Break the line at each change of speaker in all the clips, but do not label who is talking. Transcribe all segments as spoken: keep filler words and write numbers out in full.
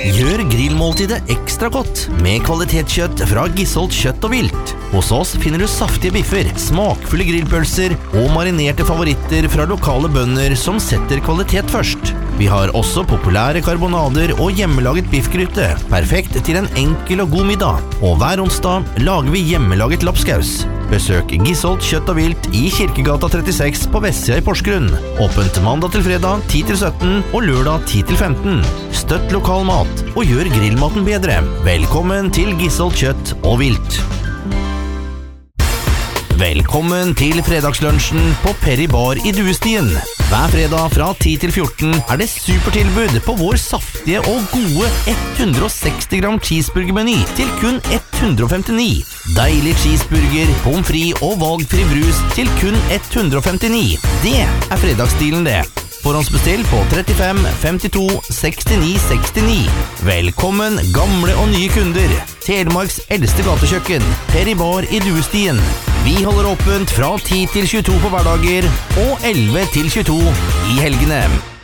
Gjør grillmåltidet ekstra godt med kvalitetskjøtt fra Gisholt Kjøtt og Vilt. Hos oss finner du saftige biffer, smakfulle grillpølser og marinerte favoritter fra lokale bønder som setter kvalitet først. Vi har også populære karbonader og hjemmelaget biffgryte, perfekt til en enkel og god middag. Og hver onsdag lager vi hjemmelaget lapskaus. Besøk Gisholt Kjøtt og Vilt i Kirkegata trettiseks på Vestsida i Porsgrunn. Åpent mandag til fredag ti til sytten og lørdag ti til femten. Støtt lokal mat og gjør grillmaten bedre. Velkommen til Gisholt Kjøtt og Vilt. Velkommen til fredagslunsjen på Perry Bar i Duestien. Hver fredag fra ti til fjorten er det supertilbud på vår saftige og gode hundre og seksti gram cheeseburgermeny til kun hundre og femtini. Deilig cheeseburger, pommes frites og valgfri brus til kun hundre og femtini. Det er fredagsstilen det. Forhåndsbestill på trettifem femtito sekstini sekstini. Velkommen gamle og nye kunder. Telemarks eldste gatekjøkken, Perry Bar i Duestien. Vi holder åpent fra ti til tjueto på hverdager og elleve til tjueto i helgene.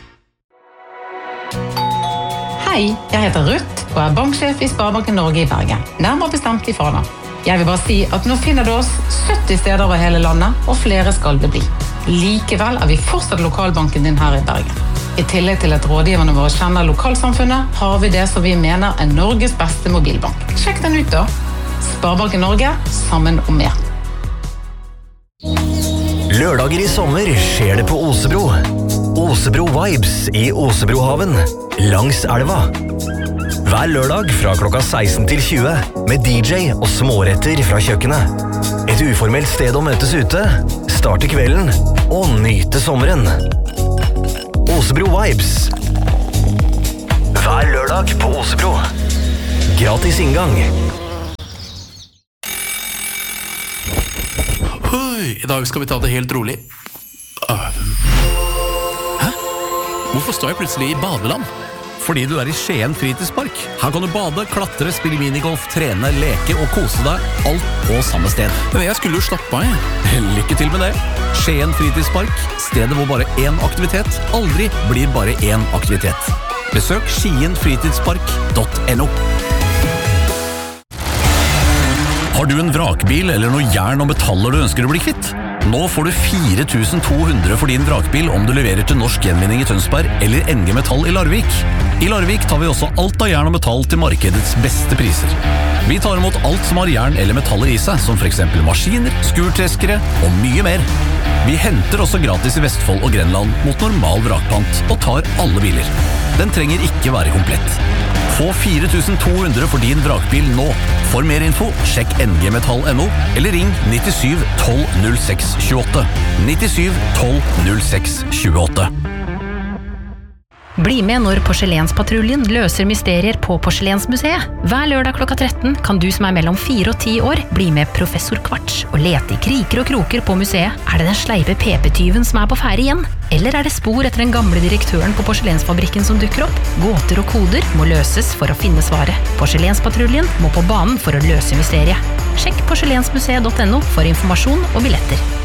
Hei, jeg heter Ruth og er banksjef i Sparebanken Norge i Bergen. Nærmere bestemt i Fana. Jeg vil bare si at nå finner du oss sytti steder over hele landet, og flere skal det bli. Likevel er vi fortsatt lokalbanken din her i Bergen. I tillegg til at rådgiverne våre kjenner lokalsamfunnet, har vi det som vi mener er Norges beste mobilbank. Sjekk den ut da. Sparebanken Norge, sammen om mer.
Lørdager i sommer skjer det på Osebro. Osebro Vibes i Osebrohaven, langs elva. Hver lørdag fra klokka seksten til tjue med D J og småretter fra kjøkkenet. Et uformelt sted å møtes ute, starte kvelden og nyte sommeren. Osebro Vibes. Hver lørdag på Osebro. Gratis inngang.
Oi, i dag skal vi ta det helt rolig. Hæ? Hvorfor står jeg plutselig i badeland?
Fordi du er i Skien fritidspark. Her kan du bade, klatre, spille minigolf, trene, leke og kose deg. Alt på samme sted.
Men jeg skulle jo slappe av, jeg.
Lykke til med det. Skien fritidspark. Stedet hvor bare én aktivitet aldri blir bare én aktivitet. Besøk skien fritidspark punktum no. Har du en vrakbil eller noe jern og metaller du ønsker å bli kvitt? Nå får du fire tusen to hundre for din vrakbil om du leverer til Norsk Gjenvinning i Tønsberg eller N G Metall i Larvik. I Larvik tar vi også alt av jern og metall til markedets beste priser. Vi tar imot alt som har jern eller metaller i seg, som for eksempel maskiner, skurtreskere og mye mer. Vi henter også gratis i Vestfold og Grenland mot normal vrakpant og tar alle biler. Den trenger ikke være komplett. Få fire tusen to hundre for din vrakbil nå. For mer info, sjekk N G Metall punktum no eller ring nittisju tolv null seks tjueåtte. nittisju tolv null seks tjueåtte.
Bli med når Porselenspatruljen løser mysterier på Porselensmuseet. Hver lørdag klokka tretten kan du som er mellom fire og ti år bli med professor Kvarts og lete i kriker og kroker på museet. Er det den sleipe P P-tyven som er på ferde igjen? Eller er det spor etter den gamle direktøren på porselensfabrikken som dukker opp? Gåter og koder må løses for å finne svaret. Porselenspatruljen må på banen for å løse mysteriet. Sjekk porselensmuseet punktum no for informasjon og billetter.